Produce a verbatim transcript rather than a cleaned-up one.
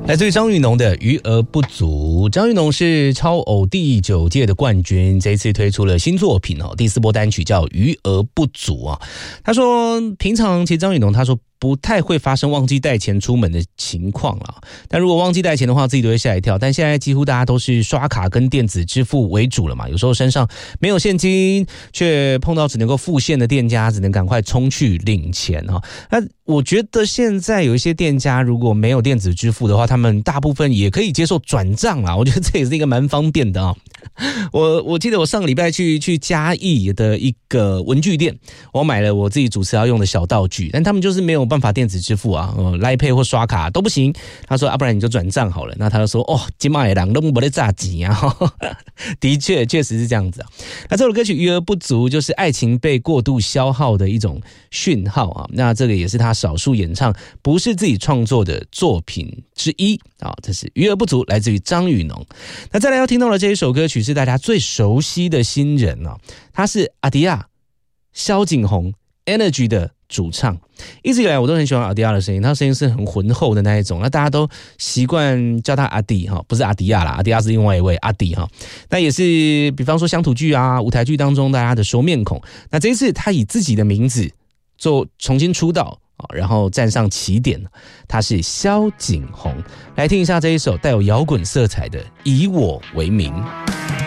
来自于张宇农的《余额不足》。张宇农是超偶第九届的冠军，这一次推出了新作品哦，第四波单曲叫《余额不足》啊。他说，平常其实张宇农他说不太会发生忘记带钱出门的情况啦，但如果忘记带钱的话，自己都会吓一跳。但现在几乎大家都是刷卡跟电子支付为主了嘛，有时候身上没有现金，却碰到只能够付现的店家，只能赶快冲去领钱哈。那我觉得现在有一些店家如果没有电子支付的话，他们大部分也可以接受转账啦，我觉得这也是一个蛮方便的啊。我我记得我上个礼拜去去嘉义的一个文具店，我买了我自己主持要用的小道具，但他们就是没有办法电子支付啊，呃 Line Pay 或刷卡都不行。他说啊，不然你就转账好了。那他就说哦，今麦人都没得炸钱啊，的确确实是这样子啊。那这首歌曲《余额不足》就是爱情被过度消耗的一种讯号啊。那这个也是他少数演唱不是自己创作的作品之一啊。这是《余额不足》，来自于张宇农。那再来要听到的这一首歌曲是大家最熟悉的新人啊，他是阿迪亚、萧景宏 Energy 的主唱。一直以来我都很喜欢阿迪亚的声音，他声音是很浑厚的那一种，那大家都习惯叫他阿迪哈，不是阿迪亚啦，阿迪亚是另外一位阿迪哈。那也是比方说乡土剧啊、舞台剧当中大家的熟面孔。那这一次他以自己的名字做重新出道，然后站上起点，他是萧景宏。来听一下这一首带有摇滚色彩的《以我为名》。